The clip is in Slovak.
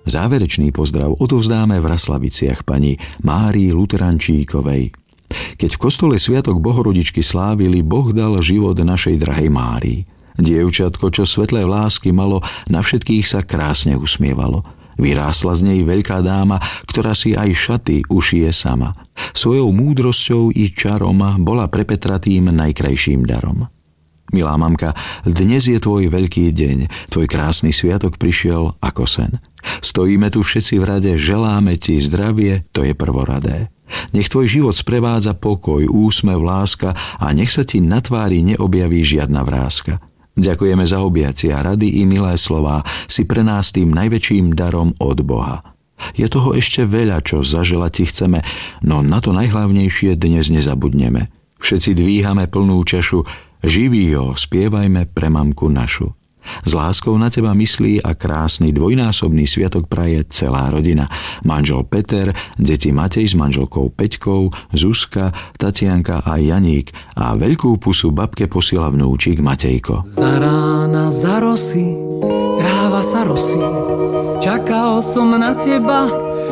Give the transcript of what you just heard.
Záverečný pozdrav odovzdáme v Raslaviciach pani Márii Luterančíkovej. Keď v kostole Sviatok Bohorodičky slávili, Boh dal život našej drahej Márii. Dievčatko, čo svetlé lásky malo, na všetkých sa krásne usmievalo. Vyrástla z nej veľká dáma, ktorá si aj šaty ušije sama. Svojou múdrosťou i čarom bola pre Petra tým najkrajším darom. Milá mamka, dnes je tvoj veľký deň, tvoj krásny sviatok prišiel ako sen. Stojíme tu všetci v rade, želáme ti zdravie, to je prvoradé. Nech tvoj život sprevádza pokoj, úsmev, láska a nech sa ti na tvári neobjaví žiadna vráska. Ďakujeme za objatia, rady i milé slová, si pre nás tým najväčším darom od Boha. Je toho ešte veľa, čo zaželať ti chceme, no na to najhlavnejšie dnes nezabudneme. Všetci dvíhame plnú čašu, živý ho, spievajme pre mamku našu. S láskou na teba myslí a krásny dvojnásobný sviatok praje celá rodina. Manžel Peter, deti Matej s manželkou Peťkou, Zuzka, Tatianka a Janík a veľkú pusu babke posiela vnúčik Matejko. Za rána, za rosy, tráva sa rosí, čakal som na teba,